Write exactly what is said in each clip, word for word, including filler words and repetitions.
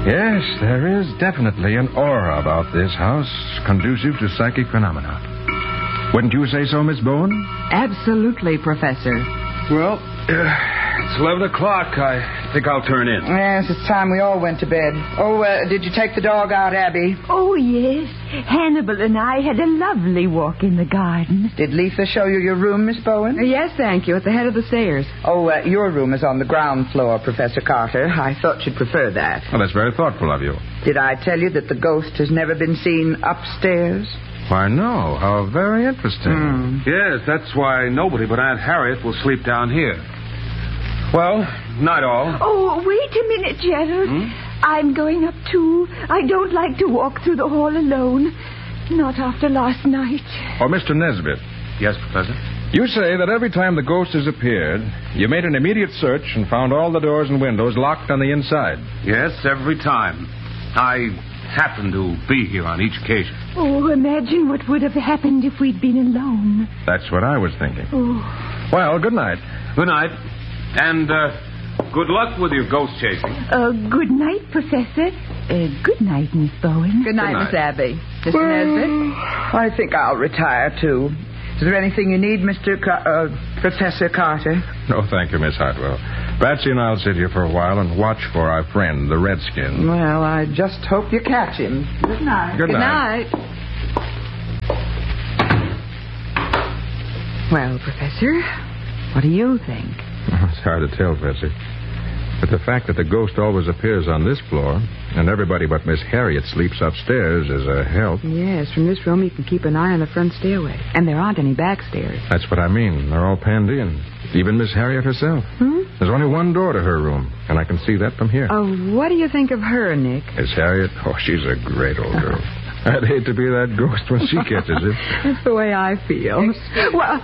Yes, there is definitely an aura about this house conducive to psychic phenomena. Wouldn't you say so, Miss Bowen? Absolutely, Professor. Well, uh, it's eleven o'clock. I think I'll turn in. Yes, it's time we all went to bed. Oh, uh, did you take the dog out, Abby? Oh, yes. Hannibal and I had a lovely walk in the garden. Did Lisa show you your room, Miss Bowen? Yes, thank you. At the head of the stairs. Oh, uh, your room is on the ground floor, Professor Carter. I thought you'd prefer that. Well, that's very thoughtful of you. Did I tell you that the ghost has never been seen upstairs? Why, no. How very interesting. Mm. Yes, that's why nobody but Aunt Harriet will sleep down here. Well, night all. Oh, wait a minute, Gerald. Hmm? I'm going up, too. I don't like to walk through the hall alone. Not after last night. Oh, Mister Nesbit. Yes, Professor? You say that every time the ghost has appeared, you made an immediate search and found all the doors and windows locked on the inside. Yes, every time. I happen to be here on each occasion. Oh, imagine what would have happened if we'd been alone. That's what I was thinking. Oh. Well, good night. Good night. And, uh, good luck with your ghost chasing. Uh, good night, Professor. Uh, good night, Miss Bowen. Good night, Good night. Miss Abby. Mister Nesbit? I think I'll retire, too. Is there anything you need, Mister Car- uh, Professor Carter? No, thank you, Miss Hartwell. Patsy and I'll sit here for a while and watch for our friend, the Redskin. Well, I just hope you catch him. Good night. Good Good night. night. Well, Professor, what do you think? It's hard to tell, Patsy. But the fact that the ghost always appears on this floor and everybody but Miss Harriet sleeps upstairs is a help. Yes, from this room you can keep an eye on the front stairway. And there aren't any back stairs. That's what I mean. They're all penned in. Even Miss Harriet herself. Hmm? There's only one door to her room, and I can see that from here. Oh, what do you think of her, Nick? Miss Harriet? Oh, she's a great old girl. I'd hate to be that ghost when she catches it. That's the way I feel. Well,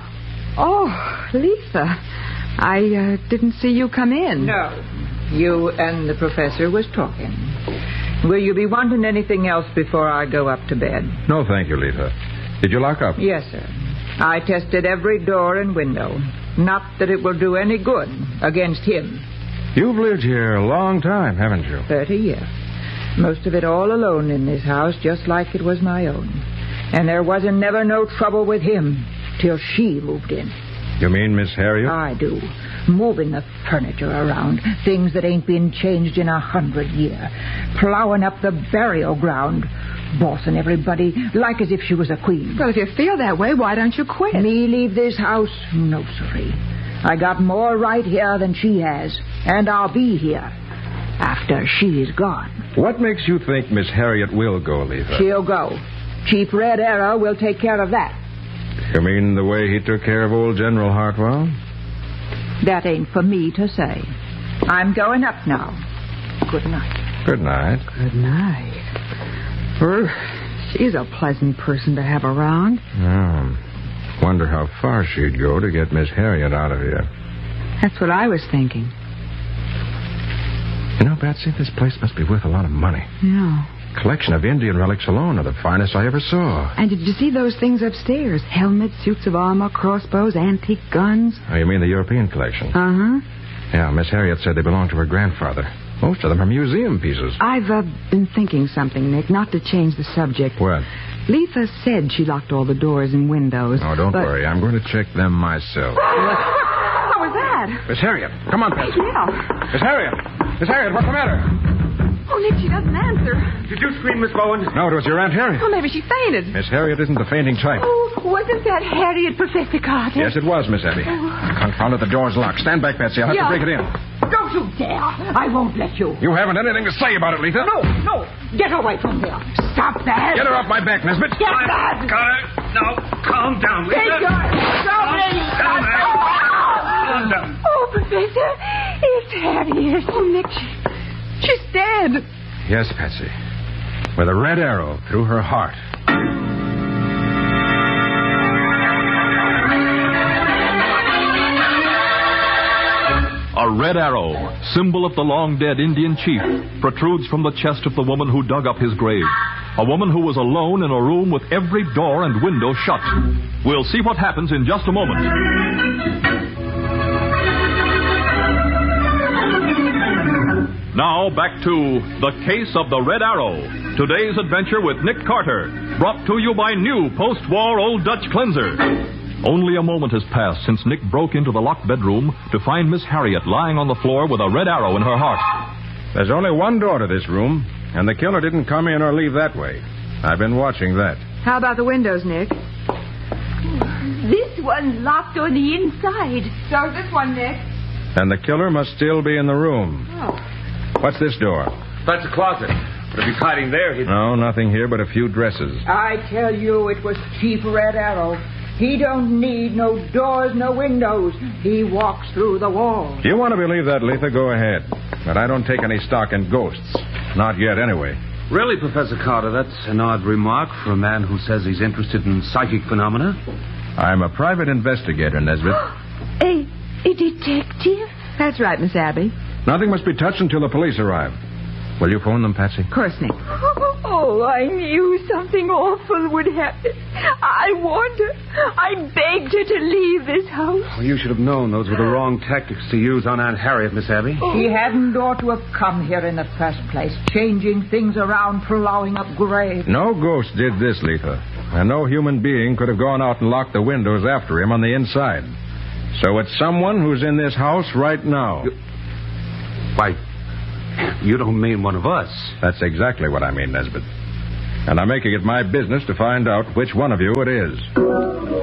oh, Lisa, I uh, didn't see you come in. No. You and the professor was talking. Will you be wanting anything else before I go up to bed? No, thank you, Lisa. Did you lock up? Yes, sir. I tested every door and window. Not that it will do any good against him. You've lived here a long time, haven't you? Thirty years. Most of it all alone in this house, just like it was my own. And there wasn't never no trouble with him till she moved in. You mean Miss Harriet? I do. Moving the furniture around. Things that ain't been changed in a hundred year. Plowing up the burial ground. Bossing everybody like as if she was a queen. Well, if you feel that way, why don't you quit? Me leave this house? No, sirree. I got more right here than she has. And I'll be here after she's gone. What makes you think Miss Harriet will go, Lisa? She'll go. Chief Red Arrow will take care of that. You mean the way he took care of old General Hartwell? That ain't for me to say. I'm going up now. Good night. Good night. Good night. Well, she's a pleasant person to have around. Oh, wonder how far she'd go to get Miss Harriet out of here. That's what I was thinking. You know, Patsy, this place must be worth a lot of money. Yeah. Collection of Indian relics alone are the finest I ever saw. And did you see those things upstairs? Helmets, suits of armor, crossbows, antique guns. Oh, you mean the European collection? Uh-huh. Yeah, Miss Harriet said they belonged to her grandfather. Most of them are museum pieces. I've uh, been thinking something, Nick, not to change the subject. What? Lisa said she locked all the doors and windows. Oh, don't but... worry. I'm going to check them myself. What was that? Miss Harriet, come on, Patsy. Yeah. Miss Harriet! Miss Harriet, what's the matter? Oh, Nick, she doesn't answer. Did you scream, Miss Bowen? No, it was your Aunt Harriet. Oh, maybe she fainted. Miss Harriet isn't the fainting type. Oh, wasn't that Harriet, Professor Carter? Yes, it was, Miss Abby. Confound it, the door's locked. Stand back, Patsy. I'll have Yeah. to break it in. Don't you dare. I won't let you. You haven't anything to say about it, Lisa. No, no. Get away from here. Stop that. Get her off my back, Nesbit. Get that. Carter, now, calm down, Lisa. Take your... Stop it. Calm down. Calm down. Oh, Professor, it's Harriet. Oh, Nick, she, she's dead. Yes, Patsy. With a red arrow through her heart. A red arrow, symbol of the long-dead Indian chief, protrudes from the chest of the woman who dug up his grave. A woman who was alone in a room with every door and window shut. We'll see what happens in just a moment. Now back to The Case of the Red Arrow. Today's adventure with Nick Carter. Brought to you by new post-war Old Dutch cleanser. Only a moment has passed since Nick broke into the locked bedroom to find Miss Harriet lying on the floor with a red arrow in her heart. There's only one door to this room, and the killer didn't come in or leave that way. I've been watching that. How about the windows, Nick? This one's locked on the inside. So this one, Nick. And the killer must still be in the room. Oh. What's this door? That's a closet. But if he's hiding there, he'd... No, nothing here but a few dresses. I tell you, it was Chief Red Arrow. He don't need no doors, no windows. He walks through the walls. You want to believe that, Letha? Go ahead. But I don't take any stock in ghosts. Not yet, anyway. Really, Professor Carter, that's an odd remark for a man who says he's interested in psychic phenomena. I'm a private investigator, Nesbitt. A, a detective? That's right, Miss Abby. Nothing must be touched until the police arrive. Will you phone them, Patsy? Of course, Nick. Oh, I knew something awful would happen. I warned her. I begged her to leave this house. Well, you should have known those were the wrong tactics to use on Aunt Harriet, Miss Abby. She hadn't ought to have come here in the first place, changing things around, plowing up graves. No ghost did this, Letha. And no human being could have gone out and locked the windows after him on the inside. So it's someone who's in this house right now. You... Why, you don't mean one of us. That's exactly what I mean, Nesbitt. And I'm making it my business to find out which one of you it is.